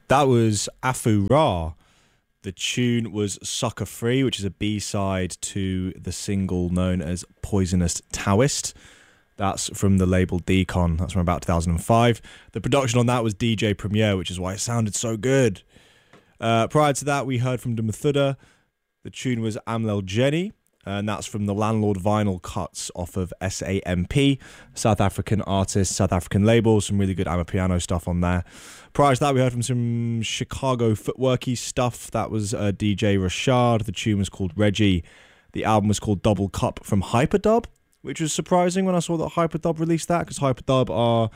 That was Afu Ra. The tune was Sucker Free, which is a B-side to the single known as Poisonous Taoist. That's from the label Decon. That's from about 2005. The production on that was DJ Premier, which is why it sounded so good. Prior to that, we heard from Demethuda. The tune was Amlel Jenny, and that's from the Landlord vinyl cuts off of SAMP, South African artist, South African label, some really good Amapiano stuff on there. Prior to that, we heard from some Chicago footworky stuff. That was DJ Rashad. The tune was called Reggie. The album was called Double Cup from Hyperdub, which was surprising when I saw that Hyperdub released that, because Hyperdub are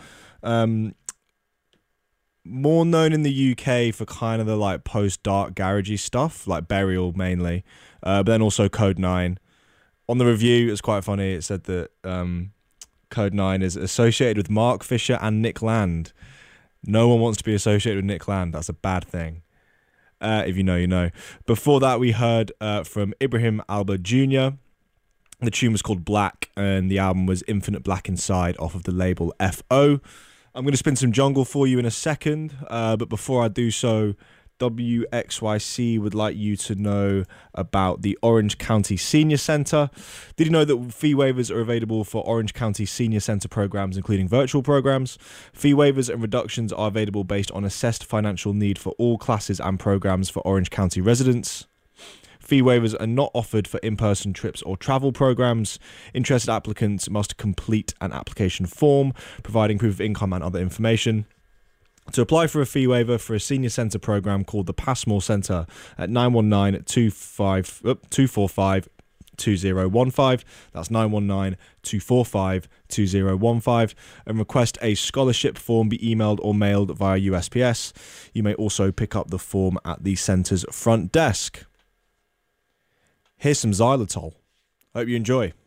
more known in the UK for kind of the like post-dark garagey stuff, like Burial mainly, but then also Code 9. On the review, it's quite funny. It said that Code 9 is associated with Mark Fisher and Nick Land. No one wants to be associated with Nick Land. That's a bad thing. If you know, you know. Before that, we heard from Ibrahim Alba Jr. The tune was called Black, and the album was Infinite Black Inside off of the label FO. I'm going to spin some jungle for you in a second, but before I do so, WXYC would like you to know about the Orange County Senior Centre. Did you know that fee waivers are available for Orange County Senior Centre programs, including virtual programs? Fee waivers and reductions are available based on assessed financial need for all classes and programs for Orange County residents. Fee waivers are not offered for in-person trips or travel programs. Interested applicants must complete an application form, providing proof of income and other information. To apply for a fee waiver for a senior centre programme called the Passmore Centre at 919-245-2015. That's 919-245-2015. And request a scholarship form be emailed or mailed via USPS. You may also pick up the form at the centre's front desk. Here's some xylitol. Hope you enjoy.